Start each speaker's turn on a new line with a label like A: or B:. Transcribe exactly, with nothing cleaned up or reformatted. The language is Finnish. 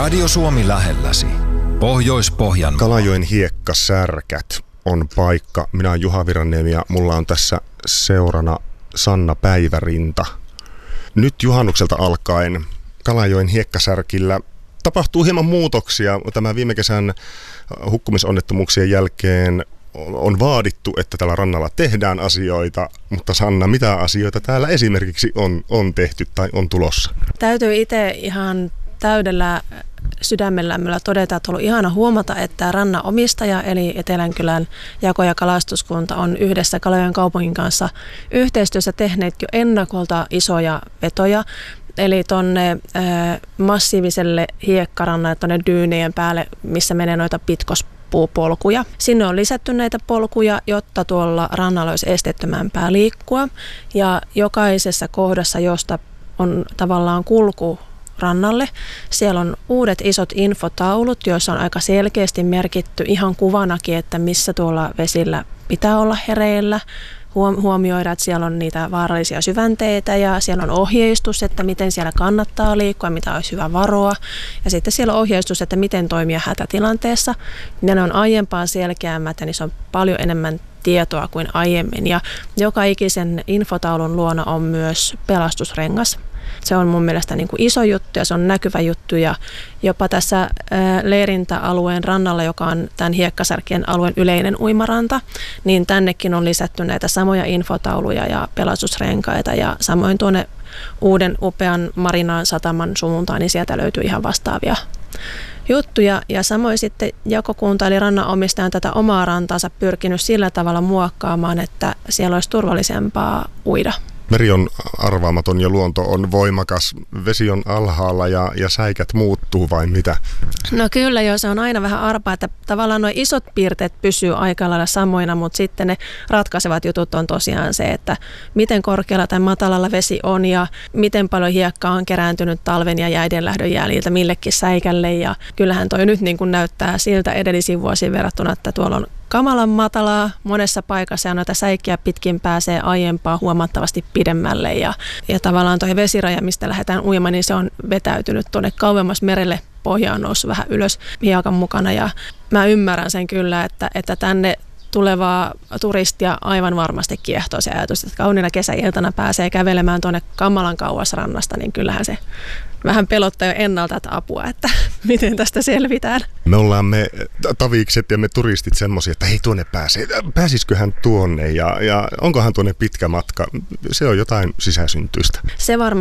A: Radio Suomi lähelläsi. Pohjois-Pohjanmaa.
B: Kalajoen hiekkasärkät on paikka. Minä olen Juha Viraniemi ja mulla on tässä seurana Sanna Päivärinta. Nyt juhannukselta alkaen Kalajoen hiekkasärkillä tapahtuu hieman muutoksia. Tämä viime kesän hukkumisonnettomuuksien jälkeen on vaadittu, että tällä rannalla tehdään asioita, mutta Sanna, mitä asioita täällä esimerkiksi on, on tehty tai on tulossa?
C: Täytyy itse ihan täydellä sydämellämmöllä todeta, että on ollut ihana huomata, että rannan omistaja eli Etelänkylän jako- ja kalastuskunta on yhdessä Kalajoen kaupungin kanssa yhteistyössä tehneet jo ennakolta isoja vetoja. Eli tuonne massiiviselle hiekkarannalle, tuonne dyynien päälle, missä menee noita pitkospuupolkuja. Sinne on lisätty näitä polkuja, jotta tuolla rannalla olisi esteettömämpää liikkua. Ja jokaisessa kohdassa, josta on tavallaan kulku rannalle, siellä on uudet isot infotaulut, joissa on aika selkeästi merkitty ihan kuvanakin, että missä tuolla vesillä pitää olla hereillä. Huomioida, että siellä on niitä vaarallisia syvänteitä ja siellä on ohjeistus, että miten siellä kannattaa liikkua, mitä olisi hyvä varoa. Ja sitten siellä on ohjeistus, että miten toimia hätätilanteessa. Ja ne on aiempaa selkeämmät ja niissä on paljon enemmän tietoa kuin aiemmin. Ja joka ikisen infotaulun luona on myös pelastusrengas. Se on mun mielestä niin kuin iso juttu ja se on näkyvä juttu ja jopa tässä leirintäalueen rannalla, joka on tämän hiekkasärkien alueen yleinen uimaranta, niin tännekin on lisätty näitä samoja infotauluja ja pelastusrenkaita ja samoin tuonne uuden upean Marinaan sataman suuntaan, niin sieltä löytyy ihan vastaavia juttuja. Ja samoin sitten jakokunta eli rannanomistaja on tätä omaa rantaansa pyrkinyt sillä tavalla muokkaamaan, että siellä olisi turvallisempaa uida.
B: Meri on arvaamaton ja luonto on voimakas. Vesi on alhaalla ja, ja säikät muuttuu vai mitä?
C: No kyllä joo, se on aina vähän arpaa, että tavallaan nuo isot piirteet pysyy aika lailla samoina, mutta sitten ne ratkaisevat jutut on tosiaan se, että miten korkealla tai matalalla vesi on ja miten paljon hiekkaa on kerääntynyt talven ja jäiden lähdön jäljiltä millekin säikälle. Ja kyllähän toi nyt niin kuin näyttää siltä edellisiin vuosiin verrattuna, että tuolla on kamalan matalaa monessa paikassa ja noita säikkiä pitkin pääsee aiempaa huomattavasti pidemmälle ja, ja tavallaan tuo vesiraja, mistä lähdetään uimaan, niin se on vetäytynyt tuonne kauemmas merelle, pohja on noussut vähän ylös hiekan mukana ja mä ymmärrän sen kyllä, että, että tänne tulevaa turistia aivan varmasti kiehtoo se ajatus, että kauniina kesäiltana pääsee kävelemään tuonne kamalan kauas rannasta, niin kyllähän se vähän pelottaa jo ennalta, että apua, että miten tästä selvitään.
B: Me ollaan me tavikset ja me turistit semmoisia, että hei tuonne pääsee. Pääsisiköhän tuonne ja, ja onkohan tuonne pitkä matka? Se on jotain sisäsyntyistä.
C: Se varmasti